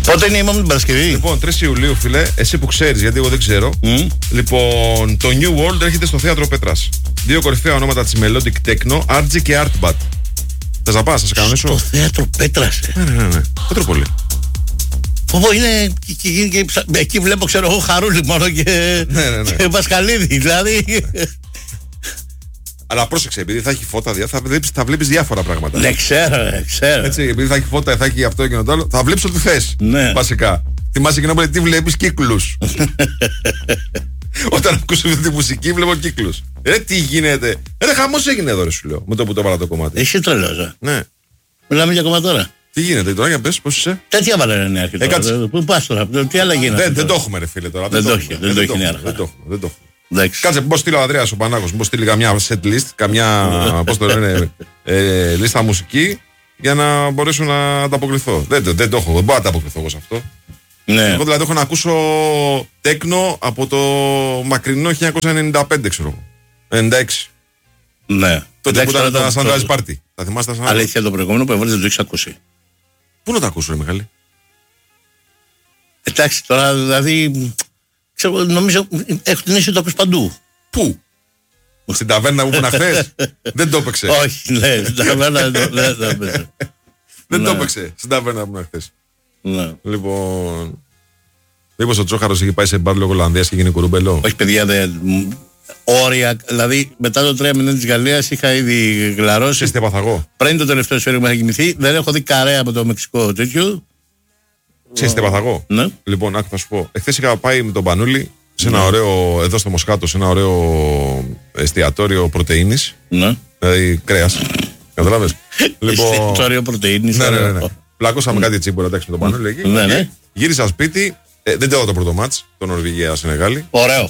Πότε είναι η επόμενη Παρασκευή? Λοιπόν, 3 Ιουλίου, φίλε, εσύ που ξέρεις, γιατί εγώ δεν ξέρω. Λοιπόν, το New World έρχεται στο θέατρο Πέτρας. 2 κορυφαία ονόματα της Melodic Techno, RG και Artbat. Θες να πας, θα σε κανονίσω? Στο θέατρο Πέτρας. Ναι. Πέτροπολη. Πω είναι. Εκεί βλέπω, ξέρω εγώ, Χαρούλη μόνο και. Και Πασχαλίδη, δηλαδή. Αλλά πρόσεξε, επειδή θα έχει φώτα, θα βλέπεις διάφορα πράγματα. Ναι, ξέρω. Έτσι, επειδή θα έχει φώτα, θα έχει αυτό και το άλλο, θα βλέπεις ό,τι θες. Ναι. Βασικά. Θυμάσαι εκείνο που λέει, τι βλέπεις? Κύκλους. Όταν ακούσω αυτή τη μουσική, βλέπω κύκλους. Τι γίνεται? Χαμός έγινε εδώ, ρε, σου λέω, με το που το έβαλα το κομμάτι. Εσύ τρελός. Ναι. Μιλάμε για κομμάτια. Τι γίνεται τώρα, για πες, πώς είσαι? Τέτοια βάλε νεάρχη τώρα. Πού πας τώρα, τι άλλα γίνεται? Δεν το έχουμε, ρε φίλε, τώρα. Δεν το έχει νεάρχη. Δεν το έχουμε. Κάτσε, πώς στείλει ο Ανδρέας ο Πανάγος, πώς στείλει καμιά set list, καμιά, πώς το λένε, λίστα μουσική, για να μπορέσω να ανταποκριθώ. Δεν το έχω, δεν μπορώ να ανταποκριθώ εγώ σε αυτό. Ναι. Εγώ δηλαδή έχω να ακούσω τέκνο από το μακρινό 1995, ξέρω εγώ. 96. Ναι. Τότε που ήταν τα Sunrise Party. Θα θυμάστε τα Sunrise Party? Αλήθεια, το προηγούμενο που έβαλες δεν το έχεις ακούσει. Πού να τα ακούσω, ρε Μιχάλη? Εντάξει, τώρα δηλαδή. Ξέρω, νομίζω την έχει το ακούς παντού. Πού? Στην ταβέρνα που ήμουν χθες? Δεν το έπαιξε. Όχι, ναι, στην ταβέρνα δεν το έπαιξε. Δεν το έπαιξε στην ταβέρνα που ήμουν χθες. Ναι. Λοιπόν. Μήπως ο Τσόχαρος έχει πάει σε μπαρ λόγω Ολλανδίας και γίνει κουρούμπελο? Όχι, παιδιά, όρια. Δηλαδή, μετά το 3-0 της Γαλλίας είχα ήδη γλαρώσει. Είστε παθαγό. Πριν το τελευταίο σφαίριγμα είχα κοιμηθεί. Δεν έχω δει καρέ από το Μεξικό τέτοιο. Είστε παθαγό. Ναι. Λοιπόν, άκου θα σου πω. Εχθές είχα πάει με τον Πανούλη σε ένα ωραίο, εδώ στο Μοσχάτο, σε ένα ωραίο εστιατόριο πρωτεΐνης. Ναι. Δηλαδή κρέας. Καταλάβες? Λοιπόν. Εστιατόριο πρωτεΐνης. Ναι. Πλακώσαμε κάτι τσίμπουρα, εντάξει, με τον Πανούλη εκεί. Ναι. Γύρισα σπίτι. Δεν το είδα το πρώτο μάτς, το Νορβηγία-Σενεγάλη. Ωραίο.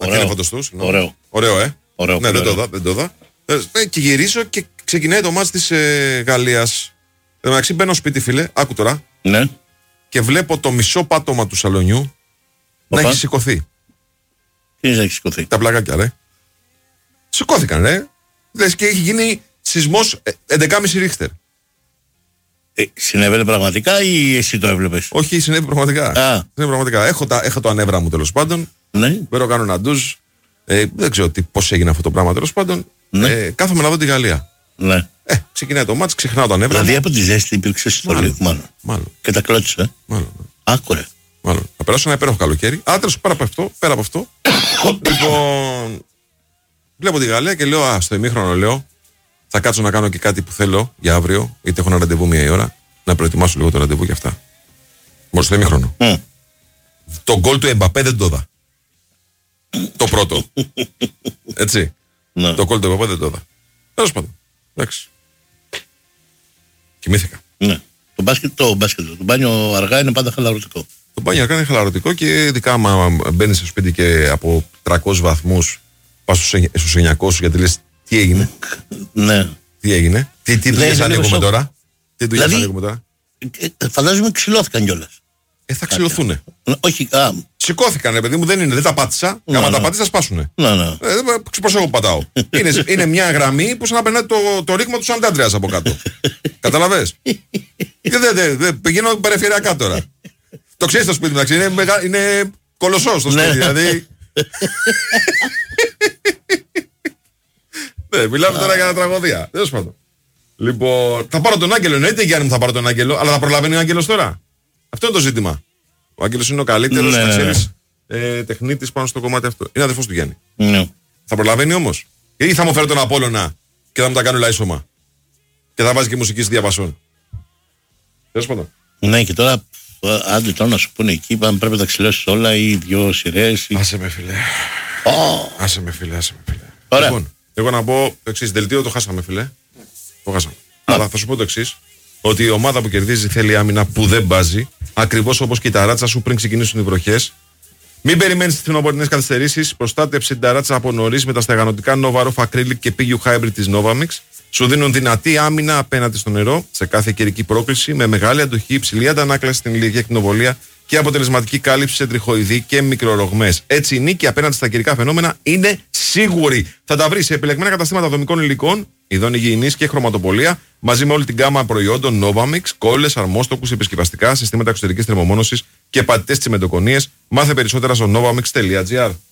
Ωραίο, Ωραίο. Ναι, δεν το είδα. Και γυρίζω και ξεκινάει το μάτς της Γαλλίας. Εν μεταξύ μπαίνω σπίτι, φίλε, άκου τώρα. Ναι. Και βλέπω το μισό πάτωμα του σαλονιού να έχει σηκωθεί. Τι έχει σηκωθεί? Τα πλακάκια, ρε. Σηκώθηκαν, ρε. Λες και έχει γίνει σεισμός 11,5 Ρίχτερ. Συνέβαινε πραγματικά ή εσύ το έβλεπες? Όχι, συνέβη πραγματικά. Έχω το ανέβρα μου, τέλος πάντων. Ναι. Παίρνω, κάνω ένα ντουζ. Δεν ξέρω πώς έγινε αυτό το πράγμα, τέλος πάντων. Ναι. Κάθομαι να δω τη Γαλλία. Ναι. Ξεκινάει το μάτς, ξεχνάω το ανέβρα. Δηλαδή από τη ζέστη υπήρξε στο λίγο, μάλλον. Και τα κλώτσισε. Μάλλον. Άκουρε. Μάλλον. Θα περάσω ένα υπέροχο καλοκαίρι. Τέλος, πέρα από αυτό. Λοιπόν. Βλέπω τη Γαλλία και λέω, στο ημίχρονο λέω, θα κάτσω να κάνω και κάτι που θέλω για αύριο, είτε έχω ένα ραντεβού 1 η ώρα, να προετοιμάσω λίγο το ραντεβού για αυτά. Μόνο στο ημίχρονο. Το γκολ του Εμπαπέ δεν το είδα. Το πρώτο. Έτσι. Ναι. Το γκολ του Εμπαπέ δεν το είδα. Τέλος πάντων. Εντάξει. Κοιμήθηκα. Ναι. Το μπάνιο αργά είναι πάντα χαλαρωτικό. Το μπάνιο αργά είναι χαλαρωτικό και ειδικά άμα μπαίνεις στο σπίτι και από 300 βαθμούς πας στους 900 γιατί λες τι έγινε. Ναι. Τι έγινε. Τι δουλειές ανοίγουμε τώρα. Φαντάζομαι ξυλώθηκαν κιόλας. Θα ξυλωθούνε. Όχι. Σηκώθηκαν, ρε παιδί μου, δεν τα πάτησα. Άμα τα πάτησα, θα σπάσουνε. Ναι. Πώς εγώ πατάω. Είναι μια γραμμή που σαν να περνάει το ρήγμα του Σαν Άντρεας από κάτω. Καταλαβες. Πηγαίνω περιφερειακά τώρα. Το ξέρεις το σπίτι μου, είναι κολοσσός το σπίτι, δηλαδή. Ναι, μιλάμε τώρα για μια τραγωδία. Τέλος πάντων. Λοιπόν, θα πάρω τον Άγγελο, εννοείται Γιάννη μου θα πάρω τον Άγγελο, αλλά θα προλαβαίνει ο Άγγελος τώρα. Αυτό είναι το ζήτημα. Ο Άγγελος είναι ο καλύτερος τεχνίτης πάνω στο κομμάτι αυτό. Είναι αδερφός του Γιάννη. Ναι. Θα προλαβαίνει όμως. Ή θα μου φέρει τον Απόλλωνα και θα μου τα κάνει λαϊσόμα. Και θα βάζει και μουσική στη διαπασόν. Τέλος πάντων. Ναι, και τώρα άντε τώρα να σου πούνε εκεί, πρέπει να τα ξυλώσεις όλα ή 2 σειρές. Άσε με φίλε. Άσε με φίλε. Ωραία. Λοιπόν, εγώ να πω το εξής. Δελτίο το χάσαμε, φίλε. Το χάσαμε. Αλλά θα σου πω το εξής. Ότι η ομάδα που κερδίζει θέλει άμυνα που δεν μπάζει. Ακριβώς όπως και η ταράτσα σου πριν ξεκινήσουν οι βροχές. Μην περιμένεις τις φθινοπορεινές καθυστερήσεις. Προστάτεψε την ταράτσα από νωρίς με τα στεγανωτικά Nova Rough Acrylic και PU Hybrid της Novamix. Σου δίνουν δυνατή άμυνα απέναντι στο νερό σε κάθε καιρική πρόκληση με μεγάλη αντοχή, υψηλή αντανάκλαση στην ηλιακή ακτινοβολία και αποτελεσματική κάλυψη σε τριχοειδή και μικρορογμές. Έτσι, η νίκη απέναντι στα καιρικά φαινόμενα είναι σίγουρη. Θα τα βρει σε επιλεγμένα καταστήματα δομικών υλικών, ειδών υγιεινής και χρωματοπολία, μαζί με όλη την γκάμα προϊόντων Novamix, κόλλες, αρμόστοκους, επισκευαστικά, συστήματα εξωτερικής θερμομόνωσης και πατητές τσιμεντοκονίες. Μάθε περισσότερα στο novamix.gr.